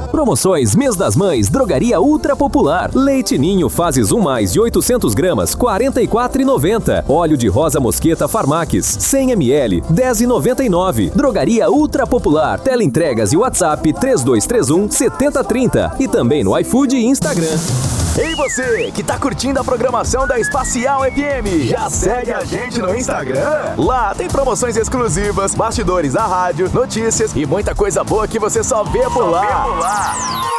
Promoções Mês das Mães, Drogaria Ultra Popular. Leite Ninho Fases 1 mais de 800 gramas, R$ 44,90. Óleo de rosa mosqueta Farmax, 100 ml, R$ 10,99. Drogaria Ultra Popular. Teleentregas e WhatsApp 3231-7030. E também no iFood e Instagram. Ei você, que tá curtindo a programação da Espacial FM, já segue a gente no Instagram? Lá tem promoções exclusivas, bastidores da rádio, notícias e muita coisa boa que você só vê por lá.